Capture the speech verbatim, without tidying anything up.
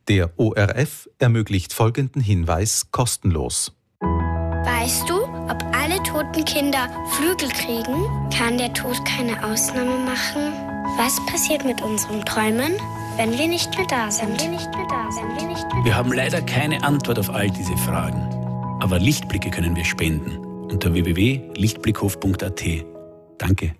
Der O R F ermöglicht folgenden Hinweis kostenlos. Weißt du, ob alle toten Kinder Flügel kriegen? Kann der Tod keine Ausnahme machen? Was passiert mit unseren Träumen, wenn wir nicht mehr da sind? Wenn wir nicht mehr da sind. Wir, nicht mehr wir haben leider keine Antwort auf all diese Fragen. Aber Lichtblicke können wir spenden unter w w w punkt lichtblickhof punkt a t. Danke.